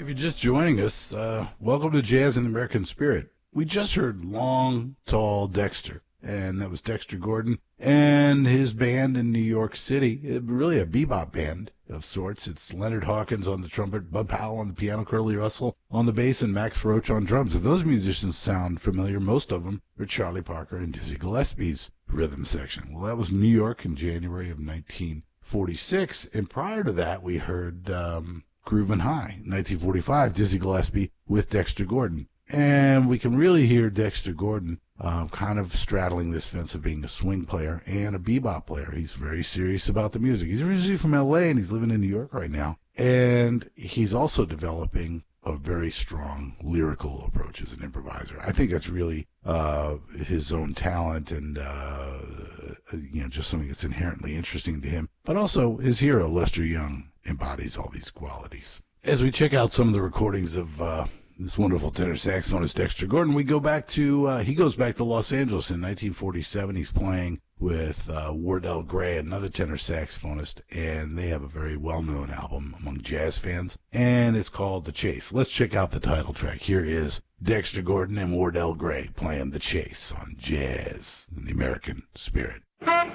If you're just joining us, welcome to Jazz in the American Spirit. We just heard Long, Tall Dexter, and that was Dexter Gordon and his band in New York City. Really a bebop band of sorts. It's Leonard Hawkins on the trumpet, Bud Powell on the piano, Curly Russell on the bass, and Max Roach on drums. If those musicians sound familiar, most of them are Charlie Parker and Dizzy Gillespie's rhythm section. Well, that was New York in January of 1946, and prior to that we heard Groovin' High, 1945, Dizzy Gillespie with Dexter Gordon. And we can really hear Dexter Gordon kind of straddling this fence of being a swing player and a bebop player. He's very serious about the music. He's originally from L.A. and he's living in New York right now. And he's also developing a very strong lyrical approach as an improviser. I think that's really his own talent and just something that's inherently interesting to him. But also his hero, Lester Young, embodies all these qualities. As we check out some of the recordings of this wonderful tenor saxophonist Dexter Gordon, he goes back to Los Angeles in 1947. He's playing with Wardell Gray, another tenor saxophonist, and they have a very well-known album among jazz fans, and it's called The Chase. Let's check out the title track. Here is Dexter Gordon and Wardell Gray playing The Chase on Jazz in the American Spirit.